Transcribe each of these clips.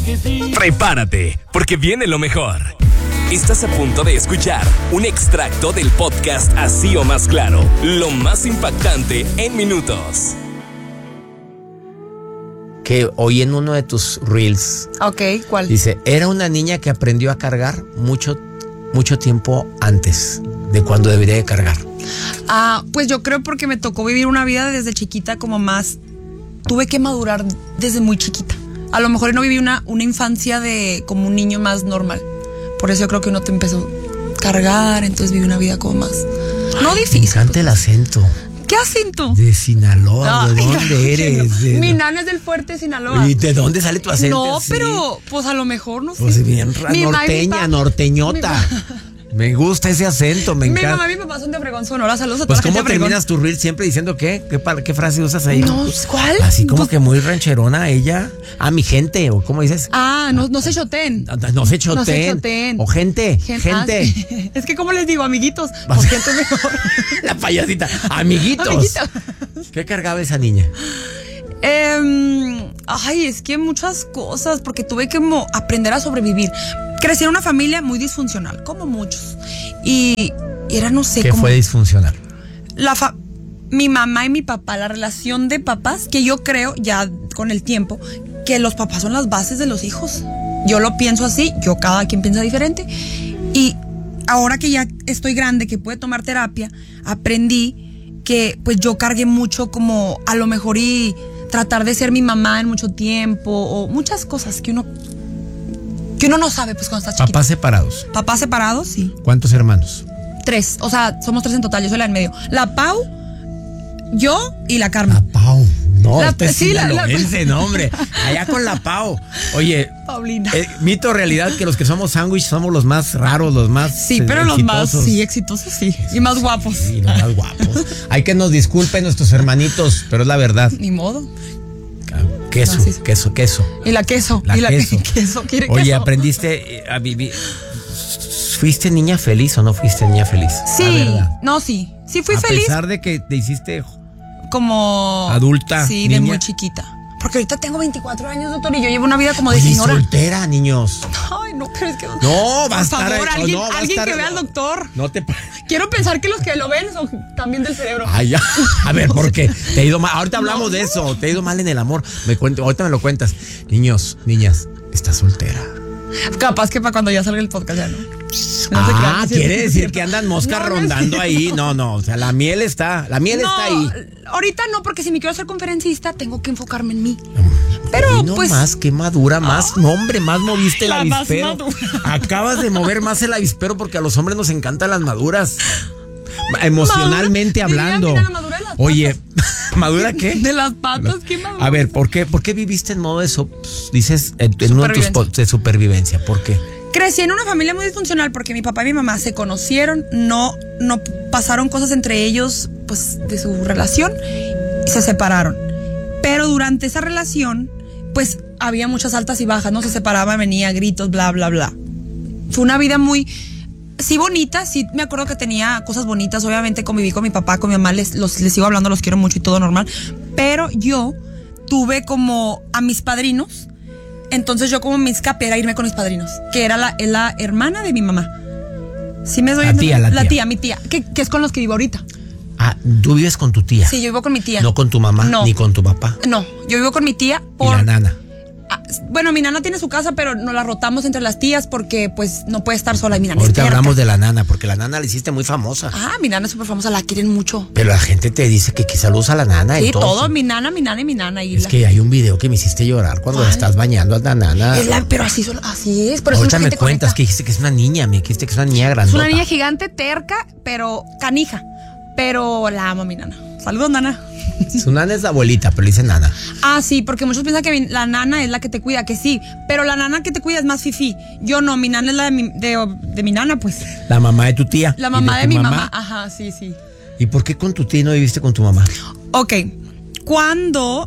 Prepárate, porque viene lo mejor. Estás a punto de escuchar un extracto del podcast Así o Más Claro, lo más impactante en minutos. Que oí en uno de tus reels. Ok, ¿cuál? Dice, era una niña que aprendió a cargar mucho tiempo antes de cuando debería de cargar. Pues yo creo porque me tocó vivir una vida desde chiquita como más... Tuve que madurar desde muy chiquita. A lo mejor no viví una infancia de como un niño más normal. Por eso yo creo que uno te empezó a cargar, entonces viví una vida como más... No difícil. Me encanta el acento. ¿Qué acento? De Sinaloa, ¿de dónde eres? Mi nana es del Fuerte de Sinaloa. ¿Y de dónde sale tu acento? No, sí, pero pues a lo mejor no sé. Pues bien norteñota. Me gusta ese acento, me encanta. Mi mamá y mi papá son de Obregón, Sonora. Saludos a toda Pues la gente de ¿cómo Obregón. terminas tu reel siempre diciendo qué frase usas ahí? No, ¿cuál? Así como Pues, que muy rancherona ella. Mi gente, o ¿cómo dices? No se choteen. No se choteen. O gente. Sí. Es que, ¿cómo les digo? Amiguitos. O gente mejor. La payasita. Amiguitos. ¿Qué cargaba esa niña? Es que muchas cosas, porque tuve que aprender a sobrevivir. Crecí en una familia muy disfuncional, como muchos. Y era, no sé, ¿Qué fue disfuncional? Mi mamá y mi papá, la relación de papás, que yo creo, ya con el tiempo, que los papás son las bases de los hijos. Yo lo pienso así, cada quien piensa diferente. Y ahora que ya estoy grande, que pude tomar terapia, aprendí que pues yo cargué mucho como a lo mejor y tratar de ser mi mamá en mucho tiempo, o muchas cosas que uno no sabe pues cuando está chiquito. Papás separados, sí. ¿Cuántos hermanos? 3, o sea, somos 3 en total, yo soy la del medio. La Pau, yo y la Carmen. La Pau. No, sinaloense, no, hombre. Allá con la Pau. Oye, Paulina. Mito o realidad que los que somos sándwich somos los más raros, los más sí, pero exitosos. Los más exitosos, sí. Y más guapos. Sí, los más guapos. Hay que nos disculpen nuestros hermanitos, pero es la verdad. Ni modo. Queso. Y la queso. Queso. Oye, ¿aprendiste a vivir? ¿Fuiste niña feliz o no fuiste niña feliz? Sí, sí fui feliz. A pesar de que te hiciste como adulta, sí, niña. De muy chiquita. Porque ahorita tengo 24 años, doctor, y yo llevo una vida como de señora. Soltera, niños. Ay, no, pero es que no va a estar. Por favor, alguien que vea al doctor. No te. Quiero pensar que los que lo ven son también del cerebro. Ay, ya. A ver, ¿por qué? Te ha ido mal. Ahorita hablamos de eso. Te ha ido mal en el amor. Ahorita me lo cuentas. Niñas, estás soltera. Capaz que para cuando ya salga el podcast ya no. Quiere decir que andan moscas rondando ahí. No, o sea, la miel está ahí. Ahorita no, porque si me quiero hacer conferencista, tengo que enfocarme en mí. Pero no pues. Más, qué madura, más moviste el avispero. Acabas de mover más el avispero porque a los hombres nos encantan las maduras. Emocionalmente hablando. Mira, la madura de las Oye, ¿madura qué? De las patas, ¿qué madura? A ver, ¿por qué viviste en modo de dices en uno de tus posts de supervivencia? ¿Por qué? Crecí en una familia muy disfuncional porque mi papá y mi mamá se conocieron, no pasaron cosas entre ellos, pues, de su relación, y se separaron. Pero durante esa relación, pues, había muchas altas y bajas, ¿no? Se separaban, venía gritos, bla, bla, bla. Fue una vida muy, sí, bonita, sí, me acuerdo que tenía cosas bonitas, obviamente conviví con mi papá, con mi mamá, les sigo hablando, los quiero mucho y todo normal, pero yo tuve como a mis padrinos. Entonces yo como mi escape era irme con mis padrinos, que era la hermana de mi mamá. ¿Sí me doy la tía, mi tía, que es con los que vivo ahorita. ¿Tú vives con tu tía? Sí, yo vivo con mi tía. ¿No con tu mamá ni con tu papá? No, yo vivo con mi tía ¿Y la nana? Bueno, mi nana tiene su casa, pero nos la rotamos entre las tías porque pues no puede estar sola. Y mi nana ahorita hablamos de la nana, porque la nana la hiciste muy famosa. Mi nana es súper famosa, la quieren mucho. Pero la gente te dice que saludos a la nana. Sí, todo, mi nana y mi nana. Es que hay un video que me hiciste llorar cuando la estás bañando a la nana. Pero así es. Por ahorita me cuentas que dijiste que es una niña, grandota. Es una niña gigante, terca, pero canija. Pero la amo a mi nana. Saludos, nana. Su nana es la abuelita, pero le dice nana. Sí, porque muchos piensan que la nana es la que te cuida, que sí, pero la nana que te cuida es más fifí. Yo no, mi nana es la de mi nana, pues. La mamá de tu tía. La mamá de mi mamá. Ajá, sí. ¿Y por qué con tu tía no viviste con tu mamá? Ok, cuando,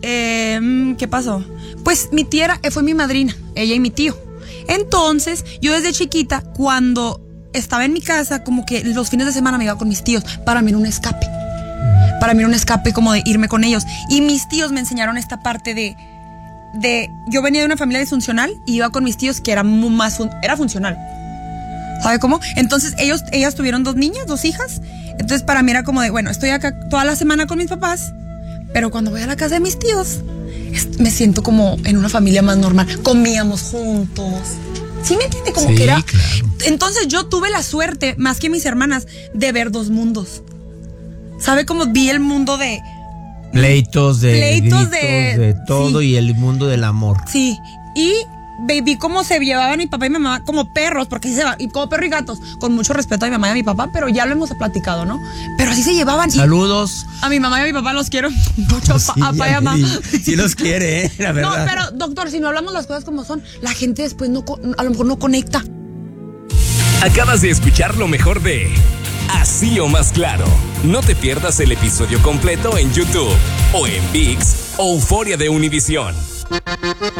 ¿qué pasó? Pues mi tía fue mi madrina, ella y mi tío. Entonces, yo desde chiquita, cuando estaba en mi casa, como que los fines de semana me iba con mis tíos. Para mí era un escape. Para mí era un escape como de irme con ellos. Y mis tíos me enseñaron esta parte de yo venía de una familia disfuncional y iba con mis tíos que era era funcional. ¿Sabe cómo? Entonces ellas tuvieron 2 niñas, 2 hijas. Entonces para mí era como de, bueno, estoy acá toda la semana con mis papás, pero cuando voy a la casa de mis tíos, me siento como en una familia más normal. Comíamos juntos. ¿Sí me entiende? Como que era. Claro. Entonces yo tuve la suerte, más que mis hermanas, de ver 2 mundos. ¿Sabe cómo vi el mundo de pleitos, de todo, sí. Y el mundo del amor? Sí. Y vi cómo se llevaban mi papá y mi mamá como perros, porque así se va, y como perro y gatos, con mucho respeto a mi mamá y a mi papá, pero ya lo hemos platicado, ¿no? Pero así se llevaban. Saludos. A mi mamá y a mi papá los quiero mucho, sí, papá y mamá. Sí los quiere, la verdad. No, pero doctor, si no hablamos las cosas como son, la gente después a lo mejor no conecta. Acabas de escuchar lo mejor de Así o Más Claro. No te pierdas el episodio completo en YouTube o en ViX o Euforia de Univisión.